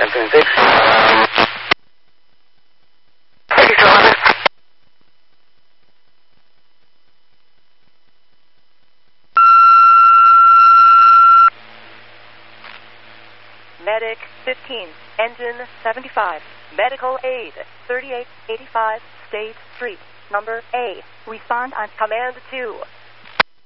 1026. Medic 15, engine 75, medical aid 3885 State Street, number A. Respond on command 2.